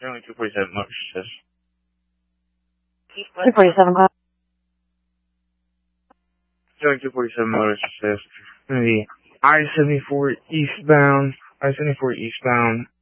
Currently 247 motor says. 247 call. Currently 247 motor says. Gonna be I-74 eastbound